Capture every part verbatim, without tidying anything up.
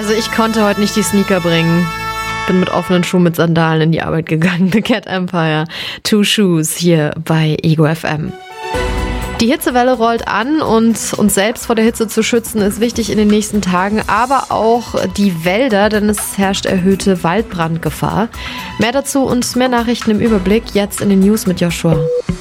Also ich konnte heute nicht die Sneaker bringen. Bin mit offenen Schuhen mit Sandalen in die Arbeit gegangen. The Cat Empire, Two Shoes hier bei Ego F M. Die Hitzewelle rollt an und uns selbst vor der Hitze zu schützen ist wichtig in den nächsten Tagen, aber auch die Wälder, denn es herrscht erhöhte Waldbrandgefahr. Mehr dazu und mehr Nachrichten im Überblick jetzt in den News mit Joshua.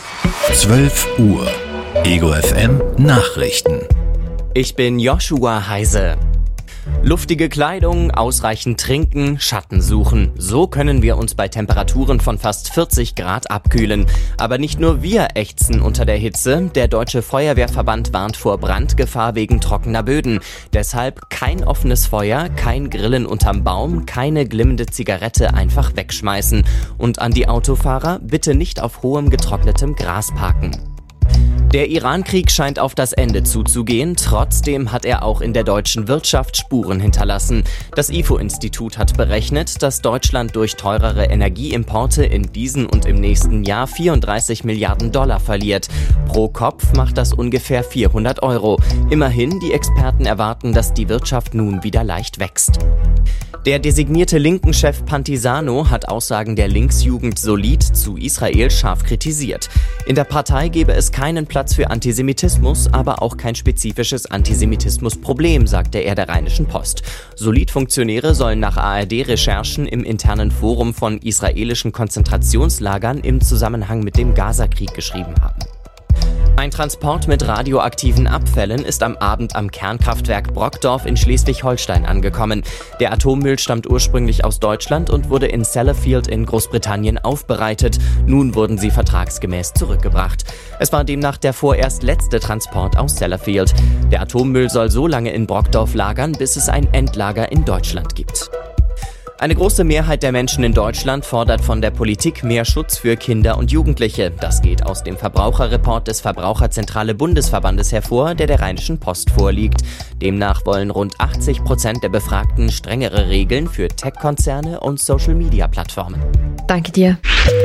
zwölf Uhr. Ego F M Nachrichten. Ich bin Joshua Heise. Luftige Kleidung, ausreichend trinken, Schatten suchen. So können wir uns bei Temperaturen von fast vierzig Grad abkühlen. Aber nicht nur wir ächzen unter der Hitze. Der Deutsche Feuerwehrverband warnt vor Brandgefahr wegen trockener Böden. Deshalb kein offenes Feuer, kein Grillen unterm Baum, keine glimmende Zigarette einfach wegschmeißen. Und an die Autofahrer, bitte nicht auf hohem getrocknetem Gras parken. Der Iran-Krieg scheint auf das Ende zuzugehen, trotzdem hat er auch in der deutschen Wirtschaft Spuren hinterlassen. Das I F O-Institut hat berechnet, dass Deutschland durch teurere Energieimporte in diesem und im nächsten Jahr vierunddreißig Milliarden Dollar verliert. Pro Kopf macht das ungefähr vierhundert Euro. Immerhin, die Experten erwarten, dass die Wirtschaft nun wieder leicht wächst. Der designierte Linken-Chef Pantisano hat Aussagen der Linksjugend Solid zu Israel scharf kritisiert. In der Partei gebe es keinen Platz für Antisemitismus, aber auch kein spezifisches Antisemitismusproblem, sagte er der Rheinischen Post. Solid-Funktionäre sollen nach A R D-Recherchen im internen Forum von israelischen Konzentrationslagern im Zusammenhang mit dem Gaza-Krieg geschrieben haben. Ein Transport mit radioaktiven Abfällen ist am Abend am Kernkraftwerk Brockdorf in Schleswig-Holstein angekommen. Der Atommüll stammt ursprünglich aus Deutschland und wurde in Sellafield in Großbritannien aufbereitet. Nun wurden sie vertragsgemäß zurückgebracht. Es war demnach der vorerst letzte Transport aus Sellafield. Der Atommüll soll so lange in Brockdorf lagern, bis es ein Endlager in Deutschland gibt. Eine große Mehrheit der Menschen in Deutschland fordert von der Politik mehr Schutz für Kinder und Jugendliche. Das geht aus dem Verbraucherreport des Verbraucherzentrale Bundesverbandes hervor, der der Rheinischen Post vorliegt. Demnach wollen rund achtzig Prozent der Befragten strengere Regeln für Tech-Konzerne und Social-Media-Plattformen. Danke dir.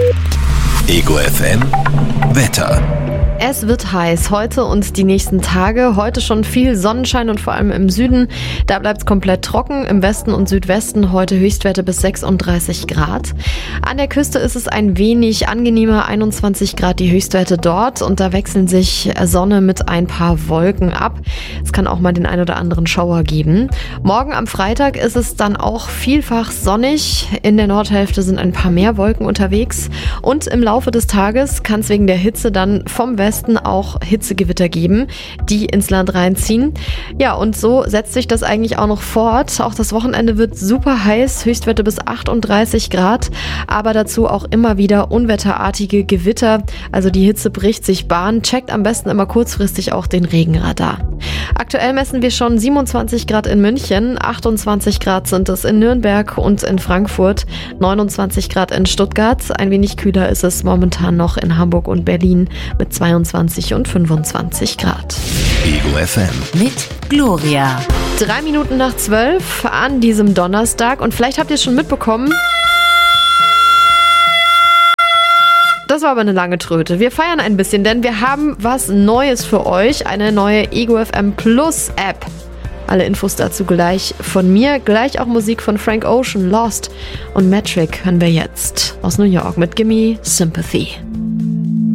Ego F M Wetter. Es wird heiß heute und die nächsten Tage. Heute schon viel Sonnenschein und vor allem im Süden. Da bleibt es komplett trocken. Im Westen und Südwesten heute Höchstwerte bis sechsunddreißig Grad. An der Küste ist es ein wenig angenehmer, einundzwanzig Grad die Höchstwerte dort. Und da wechseln sich Sonne mit ein paar Wolken ab. Es kann auch mal den ein oder anderen Schauer geben. Morgen am Freitag ist es dann auch vielfach sonnig. In der Nordhälfte sind ein paar mehr Wolken unterwegs. Und im Laufe des Tages kann es wegen der Hitze dann vom Westen auch Hitzegewitter geben, die ins Land reinziehen. Ja, und so setzt sich das eigentlich auch noch fort. Auch das Wochenende wird super heiß, Höchstwerte bis achtunddreißig Grad, aber dazu auch immer wieder unwetterartige Gewitter. Also die Hitze bricht sich Bahn. Checkt am besten immer kurzfristig auch den Regenradar. Aktuell messen wir schon siebenundzwanzig Grad in München, achtundzwanzig Grad sind es in Nürnberg und in Frankfurt, neunundzwanzig Grad in Stuttgart. Ein wenig kühler ist es momentan noch in Hamburg und Berlin mit zweiundzwanzig und fünfundzwanzig Grad. Ego F M mit Gloria. Drei Minuten nach zwölf an diesem Donnerstag und vielleicht habt ihr es schon mitbekommen. Das war aber eine lange Tröte. Wir feiern ein bisschen, denn wir haben was Neues für euch. Eine neue Ego F M Plus App. Alle Infos dazu gleich von mir. Gleich auch Musik von Frank Ocean, Lost und Metric hören wir jetzt aus New York mit Gimme Sympathy.